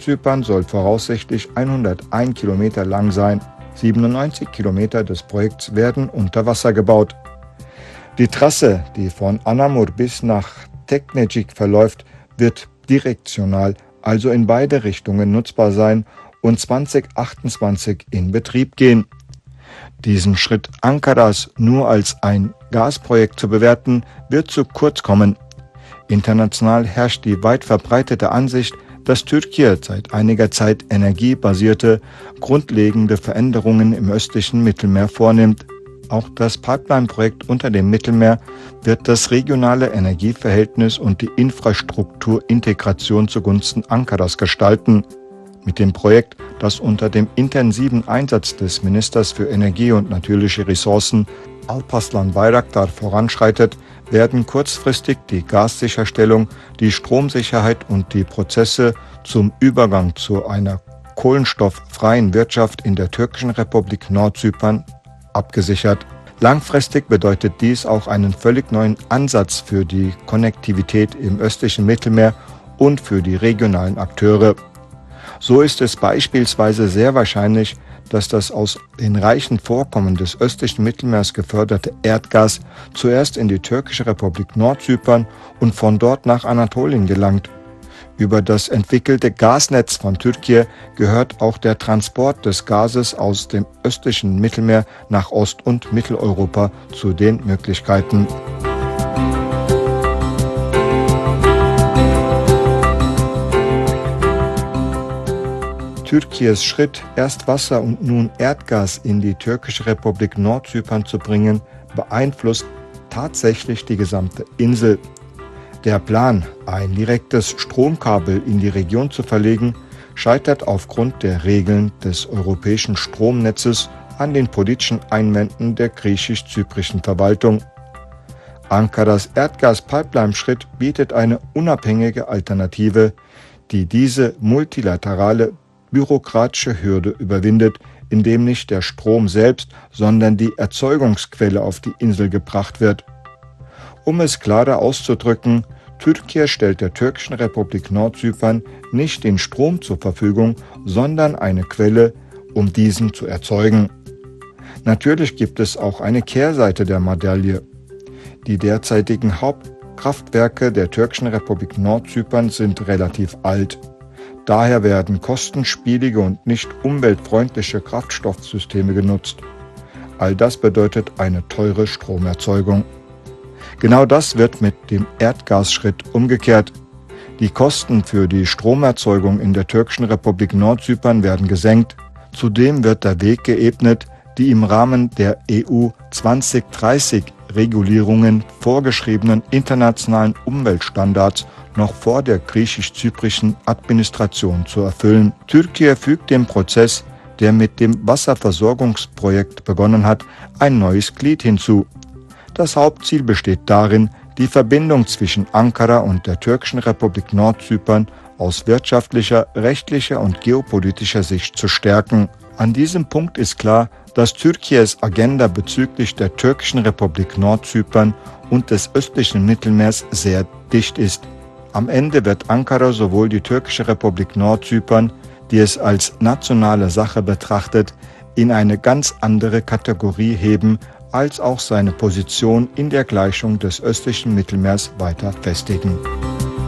Nordzypern soll voraussichtlich 101 Kilometer lang sein. 97 Kilometer des Projekts werden unter Wasser gebaut. Die Trasse, die von Anamur bis nach Teknecik verläuft, wird direktional, also in beide Richtungen nutzbar sein und 2028 in Betrieb gehen. Diesen Schritt Ankaras nur als ein Gasprojekt zu bewerten, wird zu kurz kommen. International herrscht die weit verbreitete Ansicht, dass Türkei seit einiger Zeit energiebasierte, grundlegende Veränderungen im östlichen Mittelmeer vornimmt. Auch das Pipeline-Projekt unter dem Mittelmeer wird das regionale Energieverhältnis und die Infrastrukturintegration zugunsten Ankaras gestalten. Mit dem Projekt, das unter dem intensiven Einsatz des Ministers für Energie und natürliche Ressourcen Alparslan Bayraktar voranschreitet, werden kurzfristig die Gassicherstellung, die Stromsicherheit und die Prozesse zum Übergang zu einer kohlenstofffreien Wirtschaft in der türkischen Republik Nordzypern abgesichert. Langfristig bedeutet dies auch einen völlig neuen Ansatz für die Konnektivität im östlichen Mittelmeer und für die regionalen Akteure. So ist es beispielsweise sehr wahrscheinlich, dass das aus den reichen Vorkommen des östlichen Mittelmeers geförderte Erdgas zuerst in die türkische Republik Nordzypern und von dort nach Anatolien gelangt. Über das entwickelte Gasnetz von Türkei gehört auch der Transport des Gases aus dem östlichen Mittelmeer nach Ost- und Mitteleuropa zu den Möglichkeiten. Türkis Schritt, erst Wasser und nun Erdgas in die türkische Republik Nordzypern zu bringen, beeinflusst tatsächlich die gesamte Insel. Der Plan, ein direktes Stromkabel in die Region zu verlegen, scheitert aufgrund der Regeln des europäischen Stromnetzes an den politischen Einwänden der griechisch-zyprischen Verwaltung. Ankaras Erdgas-Pipeline-Schritt bietet eine unabhängige Alternative, die diese multilaterale bürokratische Hürde überwindet, indem nicht der Strom selbst, sondern die Erzeugungsquelle auf die Insel gebracht wird. Um es klarer auszudrücken, Türkei stellt der türkischen Republik Nordzypern nicht den Strom zur Verfügung, sondern eine Quelle, um diesen zu erzeugen. Natürlich gibt es auch eine Kehrseite der Medaille. Die derzeitigen Hauptkraftwerke der türkischen Republik Nordzypern sind relativ alt. Daher werden kostenspielige und nicht umweltfreundliche Kraftstoffsysteme genutzt. All das bedeutet eine teure Stromerzeugung. Genau das wird mit dem Erdgasschritt umgekehrt. Die Kosten für die Stromerzeugung in der türkischen Republik Nordzypern werden gesenkt. Zudem wird der Weg geebnet, die im Rahmen der EU 2030-Regulierungen vorgeschriebenen internationalen Umweltstandards noch vor der griechisch-zyprischen Administration zu erfüllen. Türkei fügt dem Prozess, der mit dem Wasserversorgungsprojekt begonnen hat, ein neues Glied hinzu. Das Hauptziel besteht darin, die Verbindung zwischen Ankara und der türkischen Republik Nordzypern aus wirtschaftlicher, rechtlicher und geopolitischer Sicht zu stärken. An diesem Punkt ist klar, dass Türkeis Agenda bezüglich der türkischen Republik Nordzypern und des östlichen Mittelmeers sehr dicht ist. Am Ende wird Ankara sowohl die türkische Republik Nordzypern, die es als nationale Sache betrachtet, in eine ganz andere Kategorie heben, als auch seine Position in der Gleichung des östlichen Mittelmeers weiter festigen.